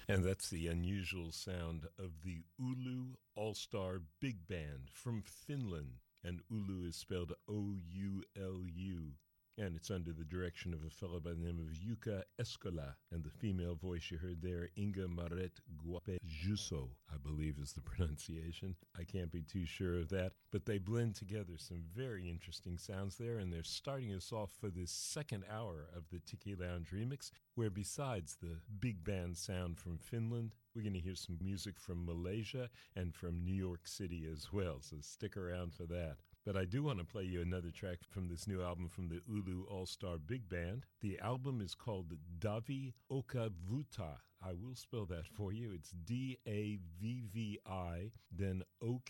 And that's the unusual sound of the Oulu All-Star Big Band from Finland. And Oulu is spelled O-U-L-U. And it's under the direction of a fellow by the name of Jukka Eskola. And the female voice you heard there, Inga-Maret Guape-Juso, I believe is the pronunciation. I can't be too sure of that. But they blend together some very interesting sounds there. And they're starting us off for this second hour of the Tiki Lounge Remix, where besides the big band sound from Finland, we're going to hear some music from Malaysia and from New York City as well. So stick around for that. But I do want to play you another track from this new album from the Oulu All-Star Big Band. The album is called Davvi Okavuta. I will spell that for you. It's D-A-V-V-I, then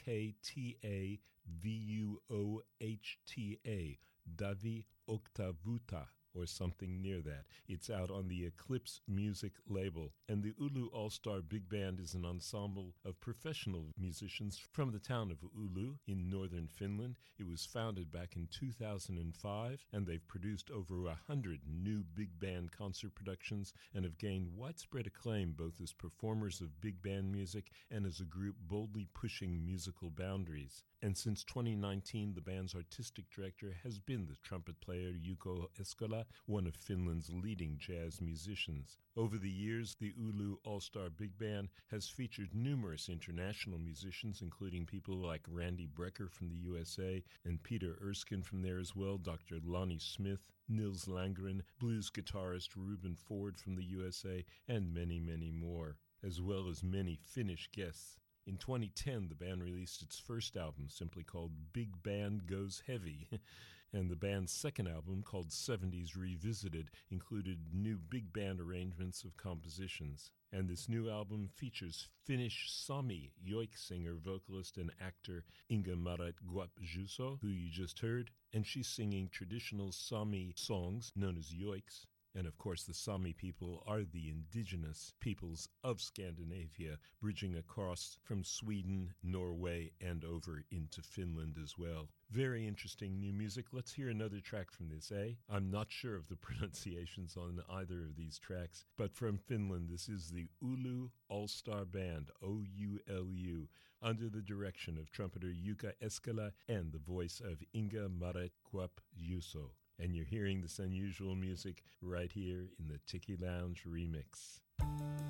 O-K-T-A-V-U-O-H-T-A, Davvi Okavuta, or something near that. It's out on the Eclipse Music label. And the Oulu All-Star Big Band is an ensemble of professional musicians from the town of Oulu in northern Finland. It was founded back in 2005, and they've produced over 100 new big band concert productions and have gained widespread acclaim both as performers of big band music and as a group boldly pushing musical boundaries. And since 2019, the band's artistic director has been the trumpet player Jukka Eskola, one of Finland's leading jazz musicians. Over the years, the Oulu All-Star Big Band has featured numerous international musicians, including people like Randy Brecker from the USA and Peter Erskine from there as well, Dr. Lonnie Smith, Nils Landgren, blues guitarist Reuben Ford from the USA, and many, many more, as well as many Finnish guests. In 2010, the band released its first album, simply called Big Band Goes Heavy, and the band's second album, called 70s Revisited, included new big band arrangements of compositions. And this new album features Finnish Sami yoik singer, vocalist, and actor Inga-Maret Guape-Juso, who you just heard, and she's singing traditional Sami songs known as yoiks. And of course, the Sami people are the indigenous peoples of Scandinavia, bridging across from Sweden, Norway, and over into Finland as well. Very interesting new music. Let's hear another track from this, eh? I'm not sure of the pronunciations on either of these tracks, but from Finland, this is the Oulu All-Star Band, O-U-L-U, under the direction of trumpeter Jukka Eskola and the voice of Inga-Maret Guape-Juso. And you're hearing this unusual music right here in the Tiki Lounge Remix.